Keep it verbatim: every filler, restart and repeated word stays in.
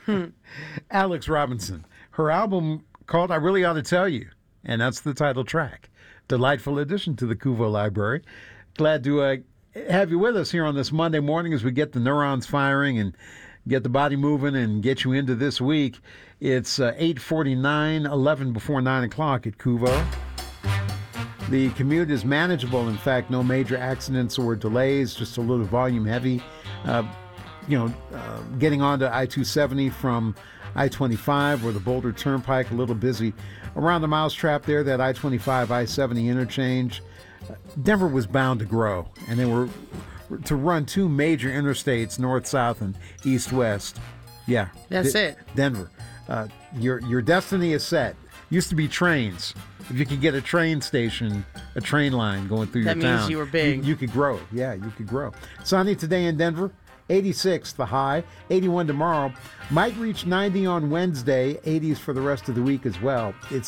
Alex Robinson. Her album called I Really Ought to Tell You, and that's the title track. Delightful addition to the Kuvo library. Glad to uh, have you with us here on this Monday morning as we get the neurons firing and get the body moving and get you into this week. It's uh, eight forty-nine, eleven before nine o'clock at Kuvo. The commute is manageable. In fact, no major accidents or delays, just a little volume heavy. Uh, you know, uh, getting onto I two seventy from I twenty-five or the Boulder Turnpike, a little busy. Around the mousetrap there, that I twenty-five, I seventy interchange. Uh, Denver was bound to grow, and they were to run two major interstates, north-south and east-west. Yeah. That's D- it. Denver. Uh, your your destiny is set. Used to be trains. If you could get a train station, a train line going through that your town. That means you were big. You, you could grow. Yeah, you could grow. Sunny today in Denver. eighty-six the high. eighty-one tomorrow. Might reach ninety on Wednesday. eighties for the rest of the week as well. It's